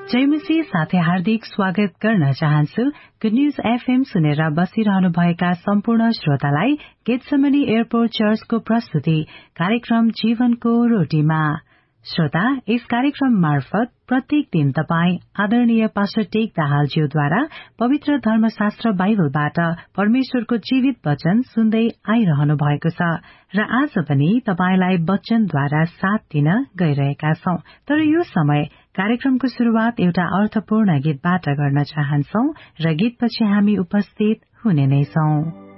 जयमसी साथै हार्दिक स्वागत गर्न चाहन्छु। गुड न्यूज एफएम सुनेर बसिरहनुभएका सम्पूर्ण श्रोतालाई गेटसेमनी एयरपोर्ट चर्चको प्रस्तुति कार्यक्रम जीवनको रोटीमा। श्रोता, यस कार्यक्रम मार्फत प्रत्येक दिन तपाई आदरणीय पास्टर टेक दाहालज्यूद्वारा पवित्र धर्मशास्त्र बाइबलबाट परमेश्वरको जीवित वचन सुन्दै आइरहनु भएको छ र आज पनि तपाईलाई वचनद्वारा साथ दिन गइरहेका छौं। तर यो समय कार्यक्रमको शुरूआत एउटा अर्थपूर्ण गीतबाट गर्न चाहन्छौं र गीतपछि हामी उपस्थित हुने नै छौं।